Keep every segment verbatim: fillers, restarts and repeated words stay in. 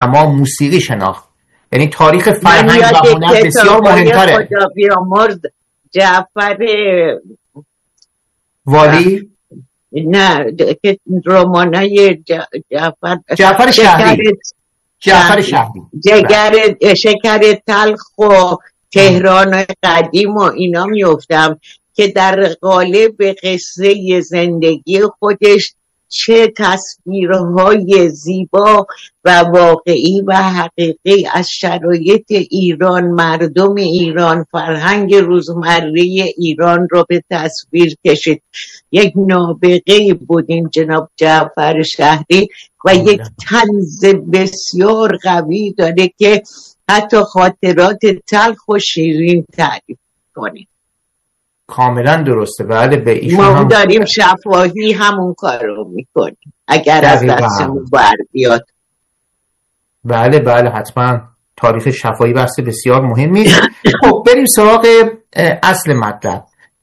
سینما، موسیقی شناخت. یعنی تاریخ فرهنگ و هنر بسیار مهمتره. خدا بیامرز جعفر والی نه که رمانای جعفر جعفر شهری جعفر شهری جگر شکر تلخ و تهران قدیم و اینا میفتم که در قالب قصه زندگی خودش چه تصویرهای زیبا و واقعی و حقیقی از شرایط ایران، مردم ایران، فرهنگ روزمره ایران رو به تصویر کشید. یک نابغه بودیم جناب جعفر شهری و یک طنز بسیار قوی داره که حتی خاطرات تلخ و شیرین تعریف کنه. کاملا درسته. بله به ایشون ما هم داریم شفاهی همون کار رو میکنیم اگر از دستمون بر بیاد. بله بله حتما تاریخ شفاهی بحث بسیار مهمی. خب بریم سراغ اصل مطلب.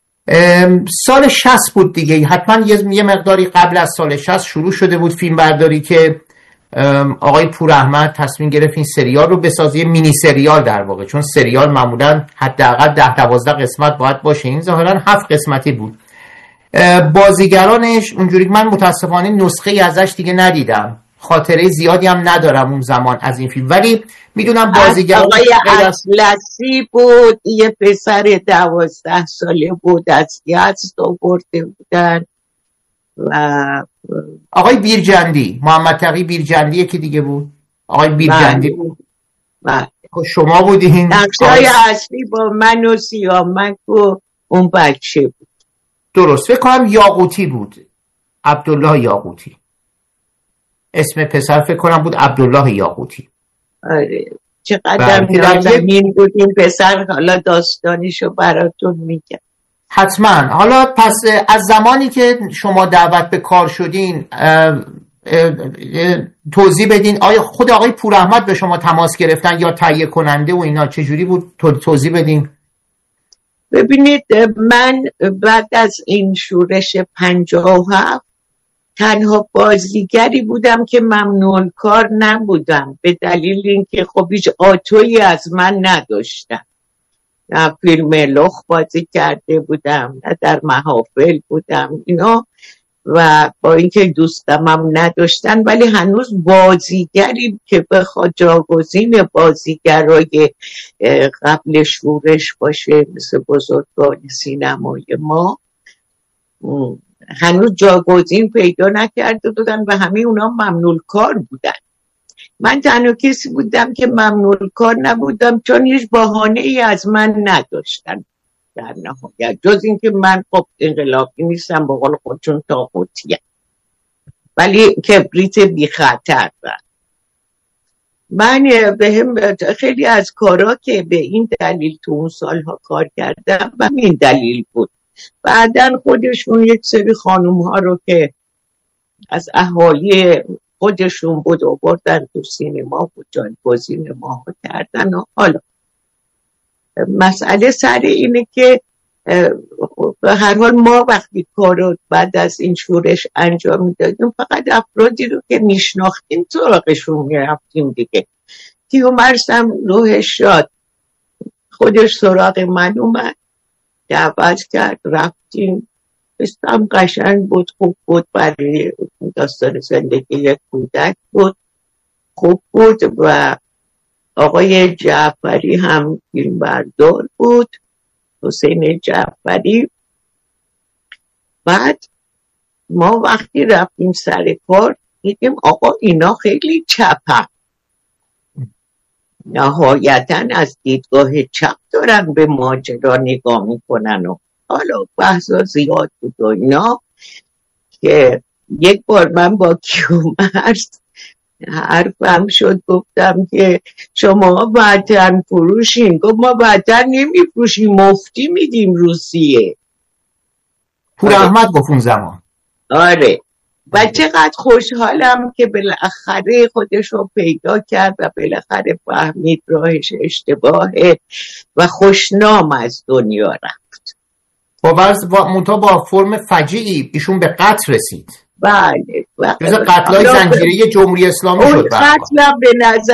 سال شصت بود دیگه، حتما یه مقداری قبل از سال شصت شروع شده بود فیلم برداری که آقای پور احمد تصمیم گرفت این سریال رو بسازه، یه مینی سریال در واقع، چون سریال معمولا حداقل ده دوازده قسمت باید باشه، این ظاهرا هفت قسمتی بود. بازیگرانش اونجوری من متاسفانه نسخه ازش دیگه ندیدم، خاطره زیادی هم ندارم اون زمان از این فیلم، ولی میدونم بازیگر آقای اطلسی بود، یه پسر دوازده ساله بود از یزد آورده بودن و آقای بیرجندی، محمد تقی بیرجندی که دیگه بود، آقای بیرجندی بود. بله شما بودین نقشای اصلی با من و سیامک و اون بچه بود. درست. فکر کنم یاقوتی بود، عبدالله یاقوتی اسم پسر، فکر کنم بود عبدالله یاقوتی. آره چقدر نازنین بود این پسر، حالا داستانیشو براتون میگم. حتما. حالا پس از زمانی که شما دعوت به کار شدین اه اه اه توضیح بدین، آیا خود آقای پور احمد به شما تماس گرفتن یا تهیه کننده و اینا چجوری بود؟ توضیح بدین. ببینید من بعد از این شورش پنجاه و هفت تنها بازیگری بودم که ممنوع کار نبودم، به دلیل اینکه خب هیچ آتویی از من نداشتم. نه فیلم لخ بازی کرده بودم، نه در محافل بودم اینا، و با اینکه دوستم هم نداشتن ولی هنوز بازیگری که بخواد جاگزین بازیگرای قبل شورش باشه مثل بزرگان سینمای ما هنوز جاگزین پیدا نکرده بودن و همه اونا ممنوع کار بودن. من تنها کسی بودم که ممنوع کار نبودم چون هیچ بهانه ای از من نداشتن در نهایت، جز این که من خب انقلابی نیستم با قول خودشون طاغوتیم، ولی کبریت بی خطر دارم. من به هم خیلی از کارا که به این دلیل تو اون سالها کار کردم و این دلیل بود. بعدن خودشون یک سری خانوم ها رو که از اهالی خودشون بود آوردن تو سینما بود، جایگزین ما کردن. و حالا مسئله سر اینه که به هر حال ما وقتی کارو بعد از این شورش انجام میدادیم فقط افرادی رو که میشناختیم سراغشون میرفتیم دیگه. کیومرث روحش شاد خودش سراغ من اومد، دعوت کرد، رفتیم، استم قشنگ بود، خوب بود، برای داستان زندگی یک کودک بود، خوب بود. و آقای جعفری هم فیلم بردار بود، حسین جعفری. بعد ما وقتی رفتیم سر کار دیدیم آقا اینا خیلی چپن، نهایتاً از دیدگاه چپ دارن به ماجرا نگاه میکنن و حالا بحثا زیاد بود و اینا. که یک بار من با کیومرث حرفم شد، گفتم که شما وطن فروشین. گفت ما وطن نمی فروشیم، مفتی میدیم روسیه. پور احمد گفت اون زمان. آره. و چقدر خوشحالم که بالاخره خودش رو پیدا کرد و بالاخره فهمید راهش اشتباهه و خوشنام از دنیا رفت. با وضع منتها با فرم فجیعی ایشون به قتل رسید. بله. جز قتل‌های زنجیره‌ای جمهوری اسلامی شد. قتل به نظر